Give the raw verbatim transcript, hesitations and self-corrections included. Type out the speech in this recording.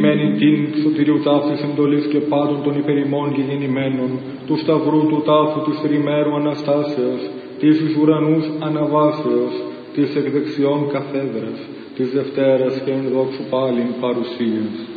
γεννημένη την σωτηρίου ταύτης εντολής και πάντων των υπερημών και γεννημένων, του σταυρού του τάφου της τριμέρου Αναστάσεως, της εις ουρανούς αναβάσεως, της εκ δεξιών καθέδρας, της Δευτέρας και εν δόξου πάλιν παρουσίας.